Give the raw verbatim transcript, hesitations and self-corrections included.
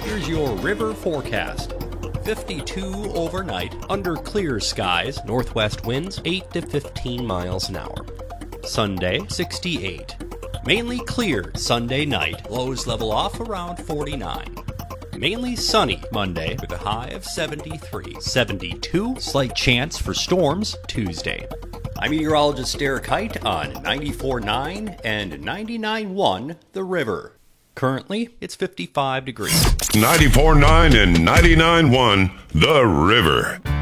Here's your river forecast. fifty-two overnight, under clear skies, northwest winds eight to fifteen miles an hour. Sunday, sixty-eight. Mainly clear Sunday night, lows level off around forty-nine. Mainly sunny Monday with a high of seventy-three. seventy-two, slight chance for storms Tuesday. I'm meteorologist Derek Height on ninety-four point nine and ninety-nine point one The River. Currently, it's fifty-five degrees. ninety-four point nine and ninety-nine point one The River.